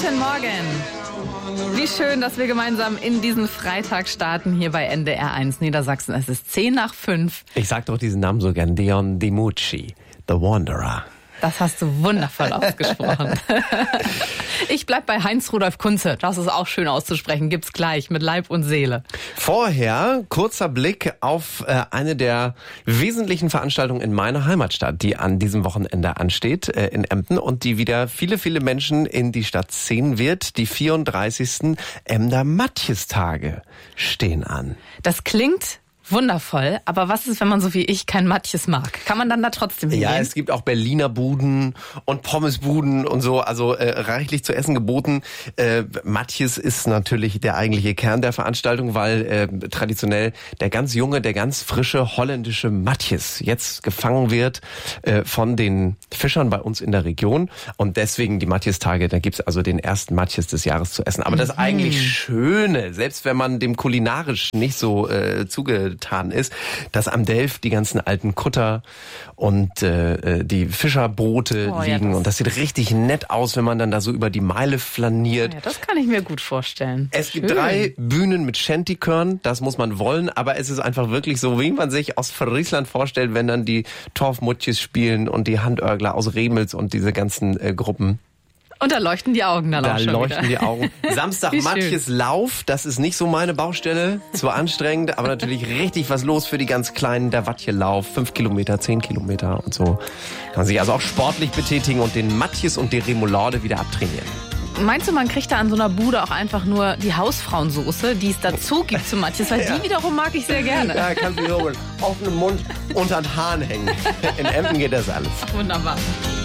Guten Morgen. Wie schön, dass wir gemeinsam in diesen Freitag starten hier bei NDR 1 Niedersachsen. Es ist 5:10. Ich sag doch diesen Namen so gern. Deon Demucci, The Wanderer. Das hast du wundervoll ausgesprochen. Ich bleib bei Heinz-Rudolf Kunze. Das ist auch schön auszusprechen. Gibt's gleich mit Leib und Seele. Vorher kurzer Blick auf eine der wesentlichen Veranstaltungen in meiner Heimatstadt, die an diesem Wochenende ansteht, in Emden, und die wieder viele, viele Menschen in die Stadt ziehen wird. Die 34. Emder Matjestage stehen an. Das klingt wundervoll, aber was ist, wenn man so wie ich kein Matjes mag? Kann man dann da trotzdem hingehen? Ja, es gibt auch Berliner Buden und Pommesbuden und so, also reichlich zu essen geboten. Matjes ist natürlich der eigentliche Kern der Veranstaltung, weil traditionell der ganz junge, der ganz frische holländische Matjes jetzt gefangen wird von den Fischern bei uns in der Region, und deswegen die Matjestage, da gibt's also den ersten Matjes des Jahres zu essen. Aber das eigentlich Schöne, selbst wenn man dem kulinarisch nicht so zugetan ist, dass am Delf die ganzen alten Kutter und die Fischerboote liegen, und das sieht richtig nett aus, wenn man dann da so über die Meile flaniert. Ja, das kann ich mir gut vorstellen. Es gibt 3 Bühnen mit Shantychören, das muss man wollen, aber es ist einfach wirklich so, wie man sich aus Friesland vorstellt, wenn dann die Torfmutjes spielen und die Handörgler aus Remels und diese ganzen Gruppen. Und da leuchten die Augen dann auch schon leuchten wieder. Die Augen. Samstag Matjes Lauf, das ist nicht so meine Baustelle, zu anstrengend, aber natürlich richtig was los für die ganz Kleinen. Der Wattje Lauf, 5 Kilometer, 10 Kilometer und so. Kann man sich also auch sportlich betätigen und den Matjes und die Remoulade wieder abtrainieren. Meinst du, man kriegt da an so einer Bude auch einfach nur die Hausfrauensoße, die es dazu gibt zu Matjes? Weil die wiederum mag ich sehr gerne. Ja, kannst du hier auf den Mund unter den Haaren hängen. In Emden geht das alles. Wunderbar.